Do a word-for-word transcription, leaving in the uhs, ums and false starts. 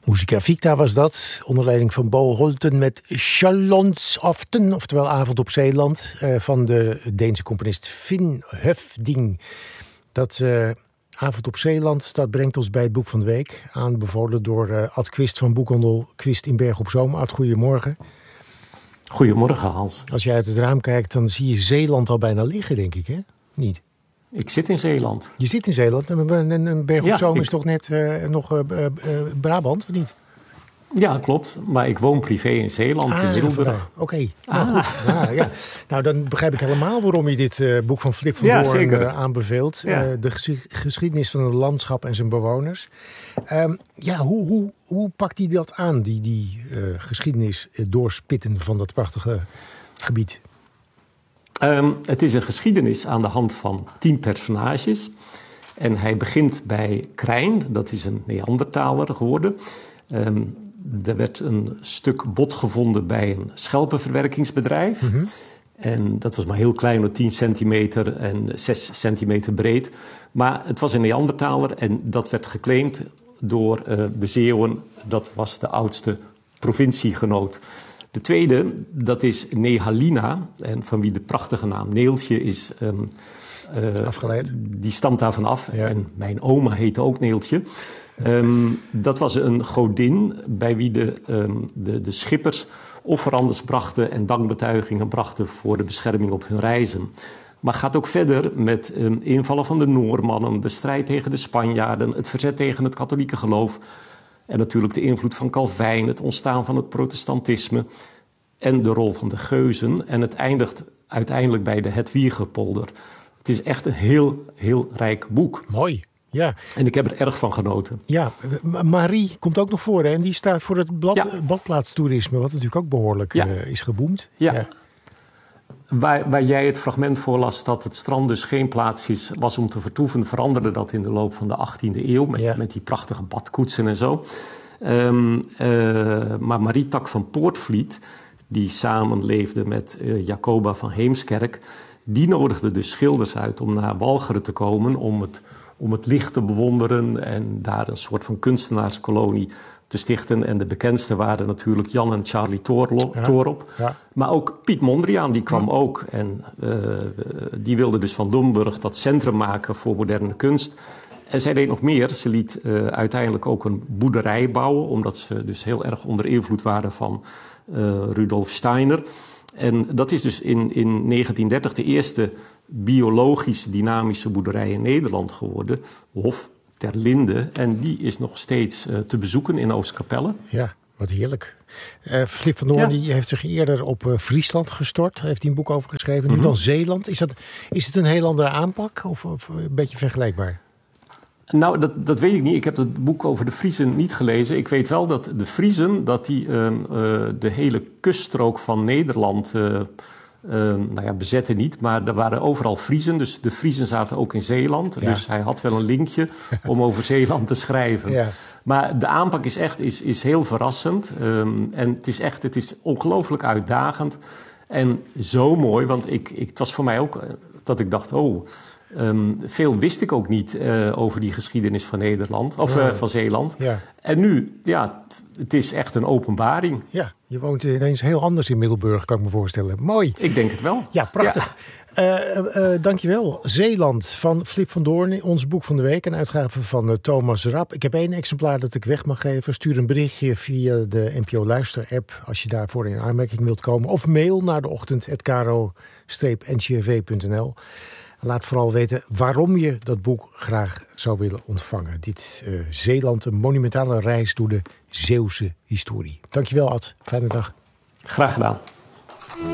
Musica Ficta was dat, onder leiding van Bo Holten met Sjællandsaften, oftewel Avond op Zeeland, uh, van de Deense componist Finn Høffding. Dat uh, Avond op Zeeland, dat brengt ons bij het boek van de week, aanbevolen door uh, Ad Quist van boekhandel Quist in Berg op Zoom. Ad, goedemorgen. Goedemorgen, Hans. Als jij uit het raam kijkt, dan zie je Zeeland al bijna liggen, denk ik, hè? Niet? Ik zit in Zeeland. Je zit in Zeeland en, en, en Berg op ja, Zoom ik... is toch net uh, nog uh, uh, Brabant, of niet? Ja, klopt. Maar ik woon privé in Zeeland, ah, in Middelburg. Oké, okay. nou ah. goed. Ja, ja. Nou, dan begrijp ik helemaal waarom je dit uh, boek van Flip van ja, Doorn uh, aanbeveelt. Ja. Uh, de ges- geschiedenis van het landschap en zijn bewoners. Um, ja, hoe, hoe, hoe pakt hij dat aan, die, die uh, geschiedenis uh, doorspitten van dat prachtige gebied? Um, het is een geschiedenis aan de hand van tien personages. En hij begint bij Krijn, dat is een Neandertaler geworden. Um, er werd een stuk bot gevonden bij een schelpenverwerkingsbedrijf. Mm-hmm. En dat was maar heel klein, tien centimeter en zes centimeter breed. Maar het was een Neandertaler en dat werd geclaimd door uh, de Zeeuwen. Dat was de oudste provinciegenoot. De tweede, dat is Nehalina, en van wie de prachtige naam Neeltje is um, uh, afgeleid. Die stamt daarvan af. Ja. En mijn oma heette ook Neeltje. Um, dat was een godin bij wie de, um, de, de schippers offerandes brachten en dankbetuigingen brachten voor de bescherming op hun reizen. Maar gaat ook verder met um, invallen van de Noormannen, de strijd tegen de Spanjaarden, het verzet tegen het katholieke geloof. En natuurlijk de invloed van Calvijn, het ontstaan van het protestantisme en de rol van de geuzen. En het eindigt uiteindelijk bij de Hedwigepolder. Het is echt een heel, heel rijk boek. Mooi, ja. En ik heb er erg van genoten. Ja, Marie komt ook nog voor, hè? En die staat voor het blad, ja. badplaatstoerisme, wat natuurlijk ook behoorlijk ja. uh, is geboomd. Ja. ja. Waar, waar jij het fragment voor las dat het strand dus geen plaats is, was om te vertoeven, veranderde dat in de loop van de achttiende eeuw met, ja. met die prachtige badkoetsen en zo. Um, uh, maar Marie Tak van Poortvliet, die samenleefde met uh, Jacoba van Heemskerk, die nodigde dus schilders uit om naar Walcheren te komen om het, om het licht te bewonderen en daar een soort van kunstenaarskolonie te stichten. En de bekendste waren natuurlijk Jan en Charlie Toorlo, ja, Toorop. Ja. Maar ook Piet Mondriaan, die kwam ja. ook. En uh, die wilde dus van Domburg dat centrum maken voor moderne kunst. En zij deed nog meer. Ze liet uh, uiteindelijk ook een boerderij bouwen, omdat ze dus heel erg onder invloed waren van uh, Rudolf Steiner. En dat is dus in, in negentien dertig de eerste biologisch dynamische boerderij in Nederland geworden. Hof ter Linde. En die is nog steeds uh, te bezoeken in Oostkapelle. Ja, wat heerlijk. Uh, Flip van Doorn ja. die heeft zich eerder op uh, Friesland gestort. Daar heeft hij een boek over geschreven. Nu mm-hmm. dan Zeeland. Is, dat, is het een heel andere aanpak of, of een beetje vergelijkbaar? Nou, dat, dat weet ik niet. Ik heb het boek over de Friezen niet gelezen. Ik weet wel dat de Friezen, dat die uh, uh, de hele kuststrook van Nederland uh, uh, nou ja, bezetten niet. Maar er waren overal Friezen, dus de Friezen zaten ook in Zeeland. Ja. Dus hij had wel een linkje om over Zeeland te schrijven. Ja. Maar de aanpak is echt is, is heel verrassend. Um, en het is echt, het is ongelooflijk uitdagend. En zo mooi, want ik, ik, het was voor mij ook dat ik dacht, oh... Um, veel wist ik ook niet uh, over die geschiedenis van Nederland, of uh, van Zeeland. Ja. En nu, ja, het is echt een openbaring. Ja, je woont ineens heel anders in Middelburg, kan ik me voorstellen. Mooi. Ik denk het wel. Ja, prachtig. Ja. Uh, uh, dankjewel. Zeeland van Flip van Doorn, ons boek van de week. Een uitgave van uh, Thomas Rapp. Ik heb één exemplaar dat ik weg mag geven. Stuur een berichtje via de N P O Luister-app als je daarvoor in aanmerking wilt komen. Of mail naar de ochtend at karo streep n c r v punt n l. Laat vooral weten waarom je dat boek graag zou willen ontvangen. Dit uh, Zeeland, een monumentale reis door de Zeeuwse historie. Dankjewel, Ad. Fijne dag. Graag gedaan.